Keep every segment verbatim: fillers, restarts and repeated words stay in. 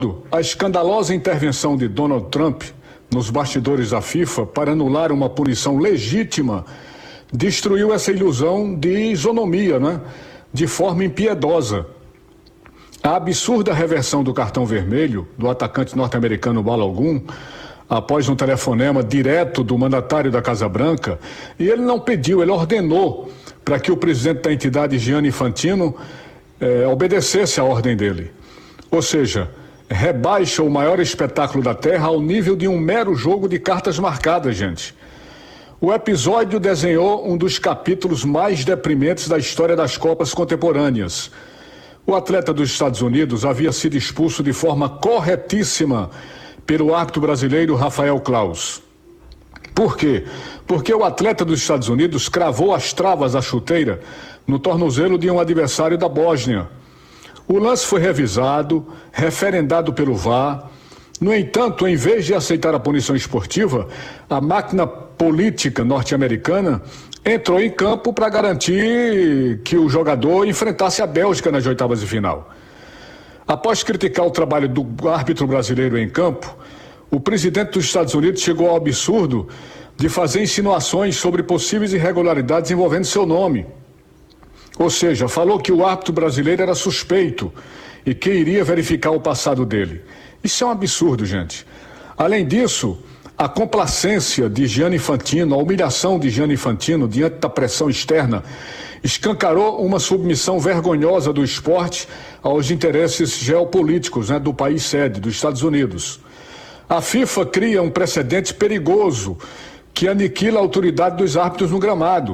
A escandalosa intervenção de Donald Trump nos bastidores da FIFA para anular uma punição legítima destruiu essa ilusão de isonomia, né? De forma impiedosa. A absurda reversão do cartão vermelho do atacante norte-americano Balogun, após um telefonema direto do mandatário da Casa Branca, e ele não pediu, ele ordenou para que o presidente da entidade, Gianni Infantino, eh, obedecesse a ordem dele. Ou seja, rebaixa o maior espetáculo da Terra ao nível de um mero jogo de cartas marcadas, gente. O episódio desenhou um dos capítulos mais deprimentes da história das Copas contemporâneas. O atleta dos Estados Unidos havia sido expulso de forma corretíssima pelo árbitro brasileiro Rafael Claus. Por quê? Porque o atleta dos Estados Unidos cravou as travas da chuteira no tornozelo de um adversário da Bósnia. O lance foi revisado, referendado pelo V A R. No entanto, em vez de aceitar a punição esportiva, a máquina política norte-americana entrou em campo para garantir que o jogador enfrentasse a Bélgica nas oitavas de final. Após criticar o trabalho do árbitro brasileiro em campo, o presidente dos Estados Unidos chegou ao absurdo de fazer insinuações sobre possíveis irregularidades envolvendo seu nome. Ou seja, falou que o árbitro brasileiro era suspeito e que iria verificar o passado dele. Isso é um absurdo, gente. Além disso, a complacência de Gianni Infantino, a humilhação de Gianni Infantino diante da pressão externa, escancarou uma submissão vergonhosa do esporte aos interesses geopolíticos, né, do país sede, dos Estados Unidos. A FIFA cria um precedente perigoso que aniquila a autoridade dos árbitros no gramado.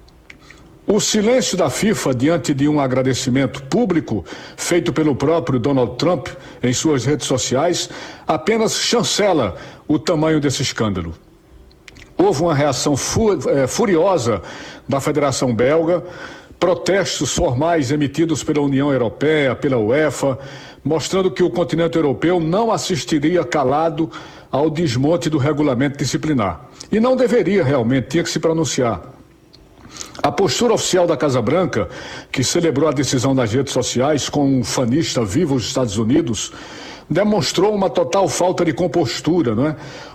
O silêncio da FIFA diante de um agradecimento público feito pelo próprio Donald Trump em suas redes sociais apenas chancela o tamanho desse escândalo. Houve uma reação fu- é, furiosa da Federação Belga, protestos formais emitidos pela União Europeia, pela UEFA, mostrando que o continente europeu não assistiria calado ao desmonte do regulamento disciplinar. E não deveria realmente, tinha que se pronunciar. A postura oficial da Casa Branca, que celebrou a decisão nas redes sociais com um fanista vivo dos Estados Unidos, demonstrou uma total falta de compostura, não é?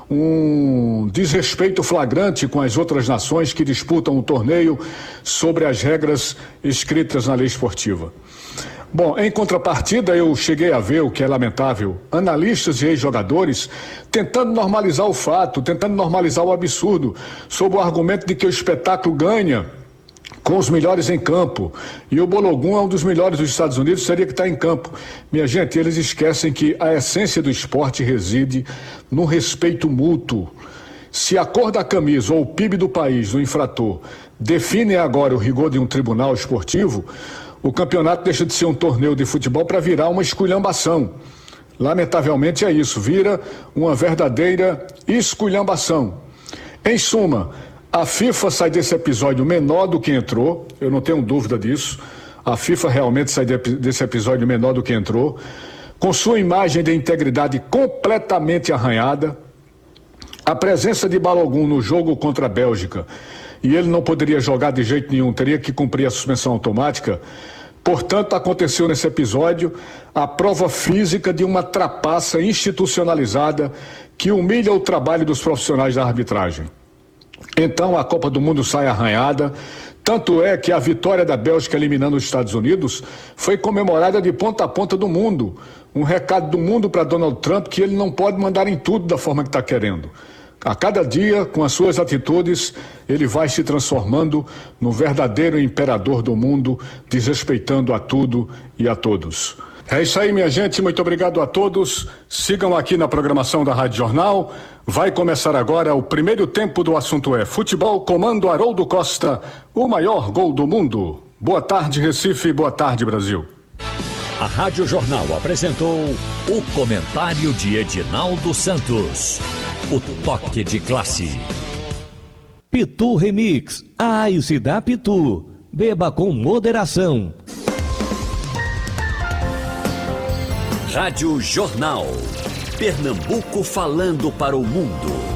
Um desrespeito flagrante com as outras nações que disputam o torneio sobre as regras escritas na lei esportiva. Bom, em contrapartida, eu cheguei a ver, o que é lamentável, analistas e ex-jogadores tentando normalizar o fato, tentando normalizar o absurdo, sob o argumento de que o espetáculo ganha com os melhores em campo. E o Balogun é um dos melhores dos Estados Unidos, teria que estar em campo. Minha gente, eles esquecem que a essência do esporte reside no respeito mútuo. Se a cor da camisa ou o P I B do país, do infrator, define agora o rigor de um tribunal esportivo, o campeonato deixa de ser um torneio de futebol para virar uma esculhambação. Lamentavelmente é isso, vira uma verdadeira esculhambação. Em suma, a FIFA sai desse episódio menor do que entrou, eu não tenho dúvida disso. A FIFA realmente sai de, desse episódio menor do que entrou, com sua imagem de integridade completamente arranhada. A presença de Balogun no jogo contra a Bélgica, e ele não poderia jogar de jeito nenhum, teria que cumprir a suspensão automática. Portanto, aconteceu nesse episódio a prova física de uma trapaça institucionalizada que humilha o trabalho dos profissionais da arbitragem. Então a Copa do Mundo sai arranhada, tanto é que a vitória da Bélgica eliminando os Estados Unidos foi comemorada de ponta a ponta do mundo. Um recado do mundo para Donald Trump que ele não pode mandar em tudo da forma que está querendo. A cada dia, com as suas atitudes, ele vai se transformando no verdadeiro imperador do mundo, desrespeitando a tudo e a todos. É isso aí, minha gente. Muito obrigado a todos. Sigam aqui na programação da Rádio Jornal. Vai começar agora o primeiro tempo do assunto é Futebol, comando Haroldo Costa, o maior gol do mundo. Boa tarde, Recife. Boa tarde, Brasil. A Rádio Jornal apresentou o comentário de Edinaldo Santos. O toque de classe. Pitu Remix. A Ice da Pitu. Beba com moderação. Rádio Jornal. Pernambuco falando para o mundo.